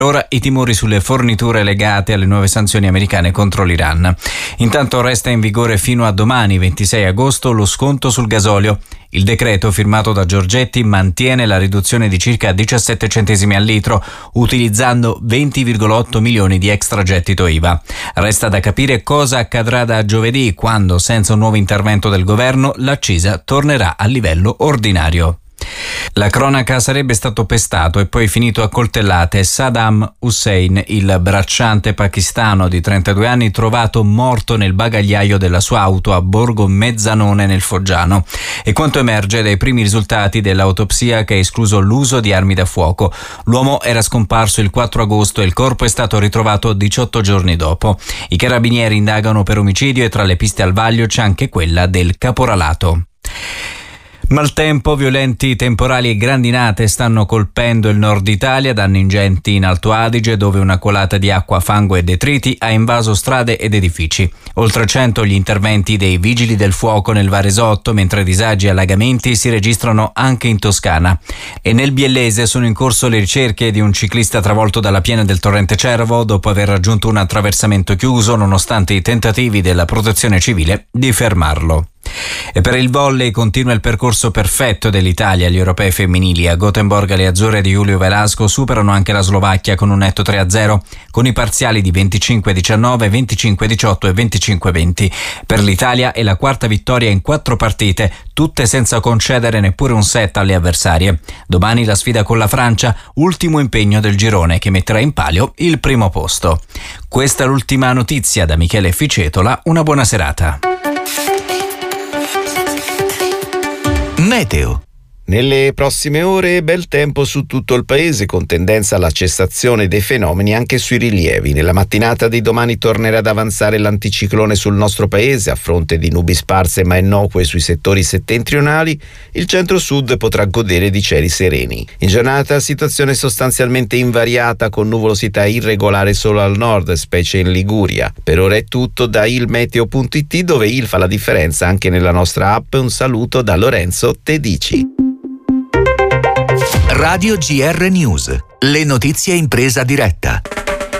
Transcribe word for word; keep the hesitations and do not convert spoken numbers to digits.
Ora i timori sulle forniture legate alle nuove sanzioni americane contro l'Iran. Intanto resta in vigore fino a domani, ventisei agosto, lo sconto sul gasolio. Il decreto firmato da Giorgetti mantiene la riduzione di circa diciassette centesimi al litro, utilizzando venti virgola otto milioni di extragettito I V A. Resta da capire cosa accadrà da giovedì, quando, senza un nuovo intervento del governo, l'accisa tornerà a livello ordinario. La cronaca: sarebbe stato pestato e poi finito a coltellate Saddam Hussein, il bracciante pakistano di trentadue anni trovato morto nel bagagliaio della sua auto a Borgo Mezzanone nel Foggiano. E quanto emerge dai primi risultati dell'autopsia, che ha escluso l'uso di armi da fuoco. L'uomo era scomparso il quattro agosto e il corpo è stato ritrovato diciotto giorni dopo. I carabinieri indagano per omicidio e tra le piste al vaglio c'è anche quella del caporalato. Maltempo, violenti temporali e grandinate stanno colpendo il nord Italia, danni ingenti in Alto Adige, dove una colata di acqua, fango e detriti ha invaso strade ed edifici. Oltre cento gli interventi dei vigili del fuoco nel Varesotto, mentre disagi e allagamenti si registrano anche in Toscana. E nel Biellese sono in corso le ricerche di un ciclista travolto dalla piena del torrente Cervo dopo aver raggiunto un attraversamento chiuso, nonostante i tentativi della Protezione Civile di fermarlo. E per il volley continua il percorso perfetto dell'Italia agli europei femminili. A Gothenburg le azzurre di Julio Velasco superano anche la Slovacchia con un netto tre a zero, con i parziali di venticinque a diciannove, venticinque a diciotto e venticinque a venti. Per l'Italia è la quarta vittoria in quattro partite, tutte senza concedere neppure un set alle avversarie. Domani la sfida con la Francia, ultimo impegno del girone, che metterà in palio il primo posto. Questa è l'ultima notizia. Da Michele Ficetola, una buona serata. Meteo. Nelle prossime ore bel tempo su tutto il paese, con tendenza alla cessazione dei fenomeni anche sui rilievi. Nella mattinata di domani tornerà ad avanzare l'anticiclone sul nostro paese a fronte di nubi sparse ma innocue sui settori settentrionali. Il centro-sud potrà godere di cieli sereni. In giornata situazione sostanzialmente invariata, con nuvolosità irregolare solo al nord, specie in Liguria. Per ora è tutto da ilmeteo punto it, dove il fa la differenza anche nella nostra app. Un saluto da Lorenzo Tedici. Radio G R News, le notizie in presa diretta.